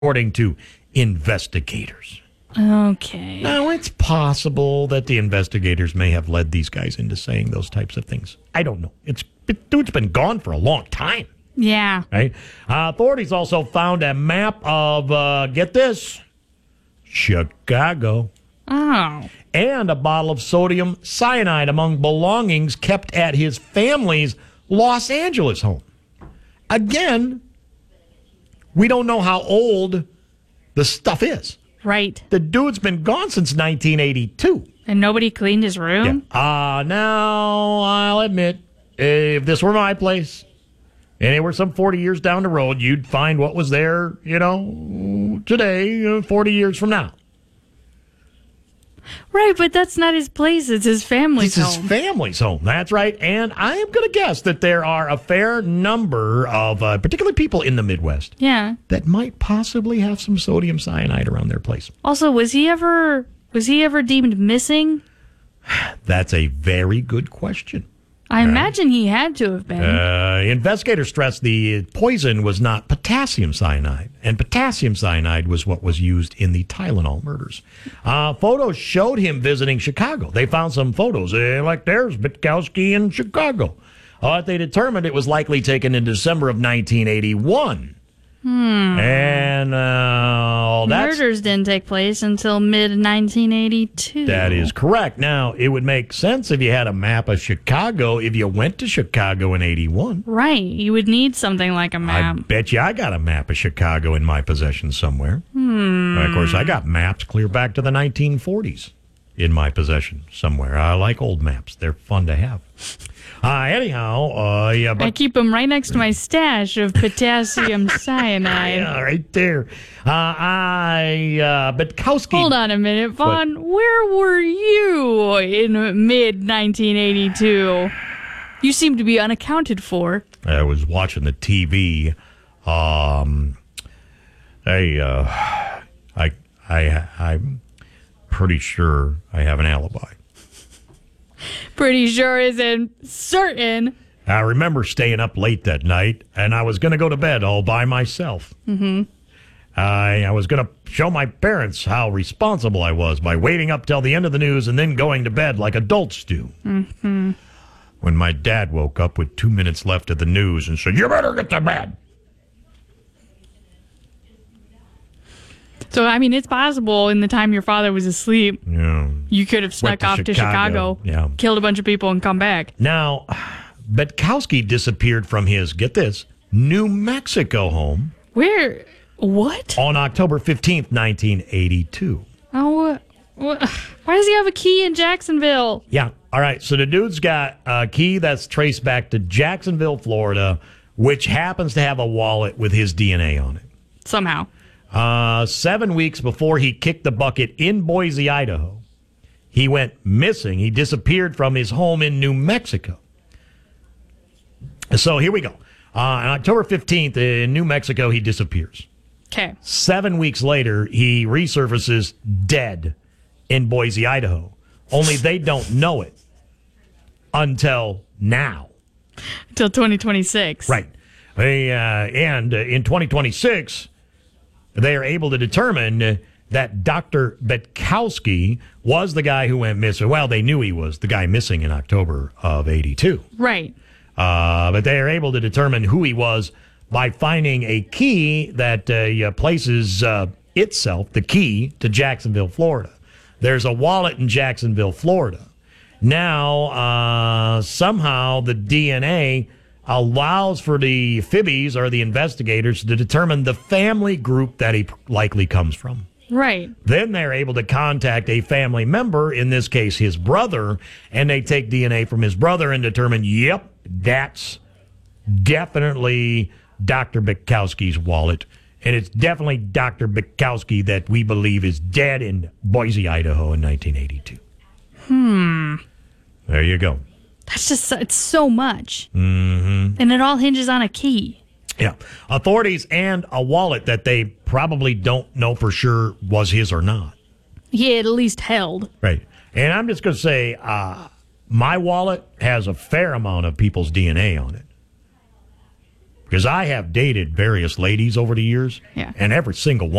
according to investigators. Okay. Now, it's possible that the investigators may have led these guys into saying those types of things. I don't know. Dude's been gone for a long time. Yeah. Right? Authorities also found a map of, get this, Chicago. Oh. And a bottle of sodium cyanide among belongings kept at his family's Los Angeles home. Again, we don't know how old the stuff is. Right. The dude's been gone since 1982. And nobody cleaned his room? Yeah. Now, I'll admit, if this were my place, and it were some 40 years down the road, you'd find what was there, today, 40 years from now. Right, but that's not his place. It's his family's home. It's his family's home. That's right. And I am going to guess that there are a fair number of particularly people in the Midwest Yeah. that might possibly have some sodium cyanide around their place. Also, was he ever deemed missing? That's a very good question. I imagine he had to have been. Investigators stressed the poison was not potassium cyanide, and potassium cyanide was what was used in the Tylenol murders. Photos showed him visiting Chicago. They found some photos, like there's Bitkowski in Chicago. They determined it was likely taken in December of 1981. And Murders didn't take place until mid-1982. That is correct. Now, it would make sense if you had a map of Chicago if you went to Chicago in 81. Right. You would need something like a map. I bet you I got a map of Chicago in my possession somewhere. Of course, I got maps clear back to the 1940s in my possession somewhere. I like old maps. They're fun to have. Yeah, but I keep them right next to my stash of potassium cyanide. yeah, right there. Bitkowski. Hold on a minute, Vaughn. Where were you in mid-1982? You seem to be unaccounted for. I was watching the TV. I'm pretty sure I have an alibi. Pretty sure isn't certain. I remember staying up late that night, and I was going to go to bed all by myself. Mm-hmm. I was going to show my parents how responsible I was by waiting up till the end of the news and then going to bed like adults do. Mm-hmm. When my dad woke up with 2 minutes left of the news and said, "You better get to bed." So, I mean, it's possible in the time your father was asleep, you could have snuck off to Chicago, killed a bunch of people, and come back. Now, Bitkowski disappeared from his, get this, New Mexico home. Where? What? On October 15th, 1982. Oh, why does he have a key in Jacksonville? Yeah. All right. So the dude's got a key that's traced back to Jacksonville, Florida, which happens to have a wallet with his DNA on it. Somehow. 7 weeks before he kicked the bucket in Boise, Idaho, he went missing. He disappeared from his home in New Mexico. So here we go. On October 15th, in New Mexico, he disappears. Okay. 7 weeks later, he resurfaces dead in Boise, Idaho. Only they don't know it until now. Until 2026. Right. And in 2026, they are able to determine that Dr. Bitkowski was the guy who went missing. Well, they knew he was the guy missing in October of 82. Right. But they are able to determine who he was by finding a key that places itself, the key, to Jacksonville, Florida. There's a wallet in Jacksonville, Florida. Now, somehow the DNA allows for the Fibbies or the investigators to determine the family group that he likely comes from. Right. Then they're able to contact a family member, in this case his brother, and they take DNA from his brother and determine, yep, that's definitely Dr. Bitkowski's wallet. And it's definitely Dr. Bitkowski that we believe is dead in Boise, Idaho in 1982. There you go. That's just, it's so much. Mm-hmm. And it all hinges on a key. Yeah. Authorities and a wallet that they probably don't know for sure was his or not. He at least held. Right. And I'm just going to say, my wallet has a fair amount of people's DNA on it. Because I have dated various ladies over the years, Yeah. and every single one